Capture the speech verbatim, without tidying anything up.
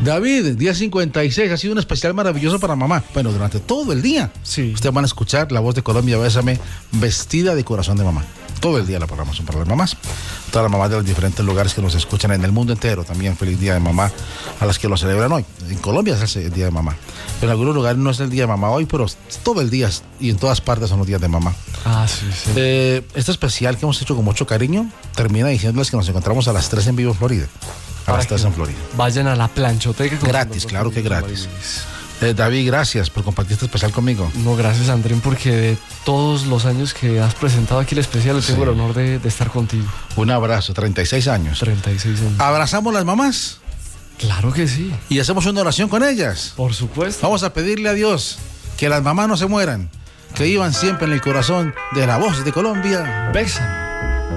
David, día cincuenta y seis, ha sido un especial maravilloso para mamá. Bueno, durante todo el día. Sí. Ustedes van a escuchar la voz de Colombia, Bésame, vestida de corazón de mamá. Todo el día la programación para las mamás. Todas las mamás de los diferentes lugares que nos escuchan en el mundo entero. También feliz día de mamá a las que lo celebran hoy. En Colombia es el día de mamá. Pero en algunos lugares no es el día de mamá hoy, pero todo el día y en todas partes son los días de mamá. Ah, sí, sí. Eh, este especial que hemos hecho con mucho cariño termina diciéndoles que nos encontramos a las tres en vivo en Florida. A Para las tres que en Florida. Vayan a la planchoteca. con Gratis, los claro que Marines. gratis. Eh, David, gracias por compartir este especial conmigo. No, gracias, Andrén, porque de todos los años que has presentado aquí el especial, Sí. tengo el honor de, de estar contigo. Un abrazo, treinta y seis años. treinta y seis años. Abrazamos las mamás Claro que sí, y hacemos una oración con ellas. por supuesto. Vamos a pedirle a Dios que las mamás no se mueran, que vivan siempre en el corazón de la voz de Colombia. Bésame.